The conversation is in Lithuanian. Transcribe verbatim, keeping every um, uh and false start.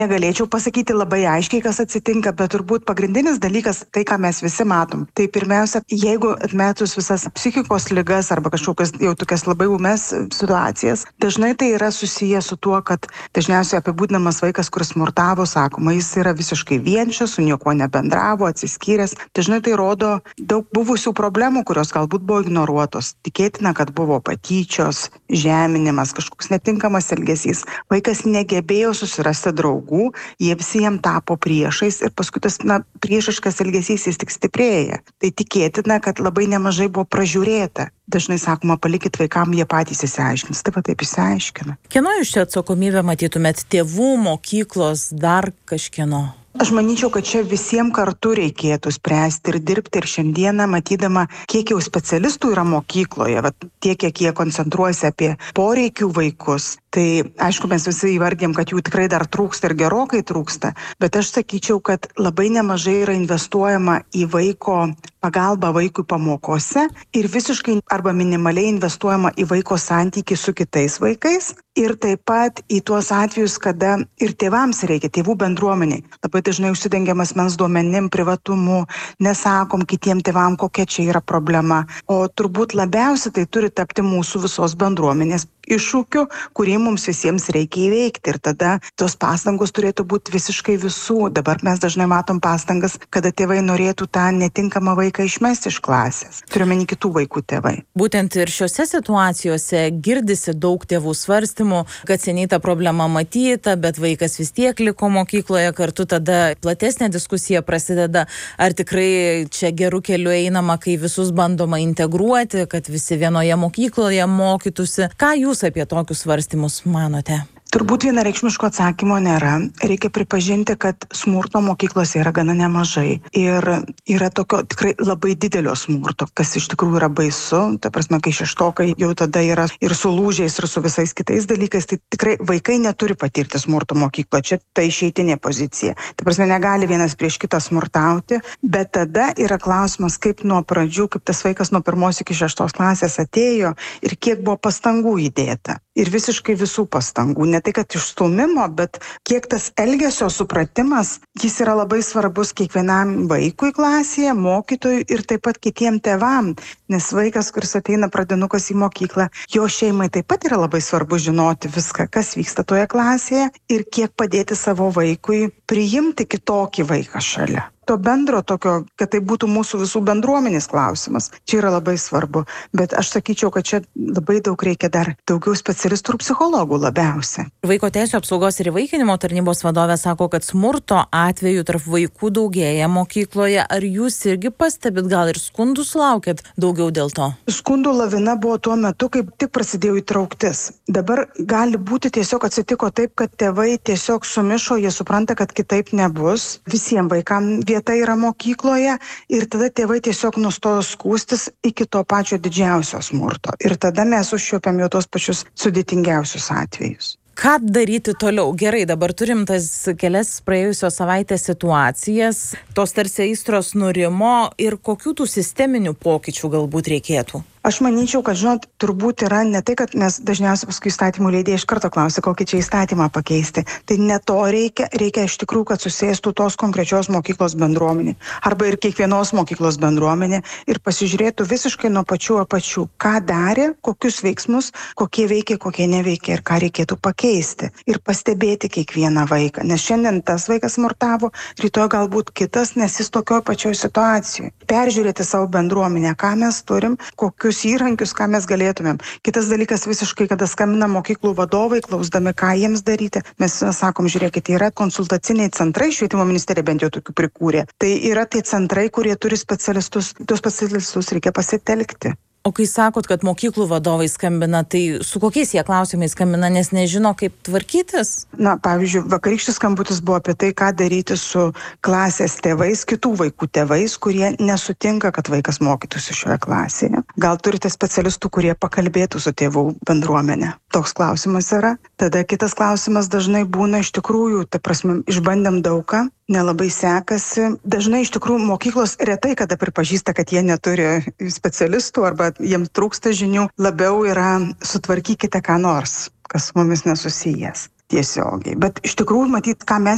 Negalėčiau pasakyti labai aiškiai, kas atsitinka, bet turbūt pagrindinis dalykas, tai ką mes visi matom. Tai pirmiausia, jeigu atmetus visas psichikos ligas arba kažkokias jau tokias labai ūmes situacijas, dažnai tai yra susiję su tuo, kad dažniausiai apibūdinamas vaikas, kuris smurtavo, sakoma, jis yra visiškai vienišas, su niekuo nebendravo, atsiskyręs. Dažnai tai rodo daug buvusių problemų, kurios galbūt buvo ignoruotos. Tikėtina, kad buvo patyčios, žeminimas, kažkoks netinkamas elgesys. Vaikas negebėjo susirasti draugų, jie visi jam tapo priešais ir paskui tas na, priešiškas elgesys jis tik stiprėja. Tai tikėtina, kad labai nemažai buvo pražiūrėta. Dažnai sakoma, palikit vaikam, jie patys įsiaiškins. Taip pat taip įsiaiškina. Kieno iš čia atsakomybę matytumėt? Tėvų, mokyklos, dar kažkieno? Aš manyčiau, kad čia visiems kartu reikėtų spręsti ir dirbti ir šiandieną, matydama, kiek jau specialistų yra mokykloje, vat, tiek, kiek jie koncentruojasi apie poreikių vaikus. Tai aišku, mes visi įvardėm, kad jų tikrai dar trūksta ir gerokai trūksta, bet aš sakyčiau, kad labai nemažai yra investuojama į vaiko pagalbą vaikui pamokose ir visiškai arba minimaliai investuojama į vaiko santykį su kitais vaikais ir taip pat į tuos atvejus, kada ir tėvams reikia, tėvų bendruomeniai. Labai dažnai užsidengiam asmens duomenim, privatumu, nesakom kitiem tėvam, kokia čia yra problema. O turbūt labiausiai tai turi tapti mūsų visos bendruomenės iššūkių, kurį mums visiems reikia įveikti. Ir tada tos pastangos turėtų būti visiškai visų. Dabar mes dažnai matom pastangas, kada tėvai norėtų tą netinkamą vaiką išmesti iš klasės. Turiuomenį kitų vaikų tėvai. Būtent ir šiuose situacijose girdisi daug tėvų svarstymų, kad seniai ta problema matyta, bet vaikas vis tiek liko mokykloje, kartu tada platesnė diskusija prasideda, ar tikrai čia gerų kelių einama, kai visus bandoma integruoti, kad visi vienoje mokykloje mokytųsi. Ką jūs apie tokius svarstymus manote? Turbūt vienareikšmiško atsakymo nėra. Reikia pripažinti, kad smurto mokyklose yra gana nemažai. Ir yra tokio tikrai labai didelio smurto, kas iš tikrųjų yra baisu. Ta prasme, kai šeštokai jau tada yra ir su lūžiais, ir su visais kitais dalykais, tai tikrai vaikai neturi patirti smurto mokykloje. Čia tai išeitinė pozicija. Ta prasme, negali vienas prieš kitą smurtauti, bet tada yra klausimas, kaip nuo pradžių, kaip tas vaikas nuo pirmos iki šeštos klasės atėjo ir kiek buvo pastangų įdėta. Ir visiškai visų pastangų. Ne tai, kad išstūmimo, bet kiek tas elgesio supratimas, jis yra labai svarbus kiekvienam vaikui klasėje, mokytojui ir taip pat kitiem tėvam. Nes vaikas, kuris ateina pradinukas į mokyklą, jo šeimai taip pat yra labai svarbu žinoti viską, kas vyksta toje klasėje ir kiek padėti savo vaikui priimti kitokį vaiką šalia. To bendro tokio, kad tai būtų mūsų visų bendruomenės klausimas. Čia yra labai svarbu. Bet aš sakyčiau, kad čia labai daug reikia dar daugiau specialistų ir psichologų labiausiai. Vaiko teisių apsaugos ir įvaikinimo tarnybos vadovė sako, kad smurto atvejų tarp vaikų daugėja mokykloje. Ar jūs irgi pastebit, gal ir skundų sulaukėt daugiau dėl to? Skundų lavina buvo tuo metu, kai tik prasidėjo įtrauktis. Dabar gali būti tiesiog atsitiko taip, kad tėvai tiesiog sumišo, jie supranta, kad kitaip nebus. Visiems vaikams vieta yra mokykloje ir tada tėvai tiesiog nustojo skųstis iki to pačio didžiausio smurto. Ir tada mes užčiuopiam jau tos pačius sudėtingiausius atvejus. Ką daryti toliau? Gerai, dabar turim tas kelias praėjusios savaitės situacijas, tos tarsi aistros nurimo ir kokių tų sisteminių pokyčių galbūt reikėtų? Aš manyčiau, kad, žinot, turbūt yra ne tai, kad mes dažniausiai paskui įstatymų leidėjai iš karto klausia, kokį čia įstatymą pakeisti. Tai ne to reikia, reikia iš tikrųjų, kad susėstų tos konkrečios mokyklos bendruomenė arba ir kiekvienos mokyklos bendruomenė ir pasižiūrėtų visiškai nuo pačių apačių, ką darė, kokius veiksmus, kokie veikia, kokie neveikia ir ką reikėtų pakeisti. Ir pastebėti kiekvieną vaiką, nes šiandien tas vaikas smurtavo, rytoj galbūt kitas, nes jis tokioje pačioje situacijoje. Peržiūrėti savo bendruomenę, ką mes turim, kokius įrankius, ką mes galėtumėm. Kitas dalykas visiškai, kada skambina mokyklų vadovai, klausdami, ką jiems daryti. Mes sakom, žiūrėkite, yra konsultaciniai centrai, švietimo ministerija bent jau tokių prikūrė. Tai yra tie centrai, kurie turi specialistus, tuos specialistus reikia pasitelkti. O kai sakot, kad mokyklų vadovai skambina, tai su kokiais jie klausimais skambina, nes nežino, kaip tvarkytis? Na, pavyzdžiui, vakarykštis skambutis buvo apie tai, ką daryti su klasės tėvais, kitų vaikų tėvais, kurie nesutinka, kad vaikas mokytųsi šioje klasėje. Gal turite specialistų, kurie pakalbėtų su tėvų bendruomenė? Toks klausimas yra. Tada kitas klausimas dažnai būna iš tikrųjų, ta prasme, išbandėm daugą, nelabai sekasi. Dažnai iš tikrųjų mokyklos retai kada pripažįsta, kad jie neturi specialistų arba jiems trūksta žinių. Labiau yra sutvarkykite ką nors, kas su mumis nesusijęs tiesiogiai. Bet iš tikrųjų, matyt, ką mes